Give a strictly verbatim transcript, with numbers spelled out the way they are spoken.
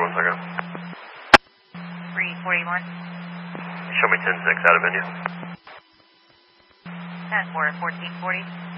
one second. three forty-one. Show me ten six out of venue. ten four, fourteen forty.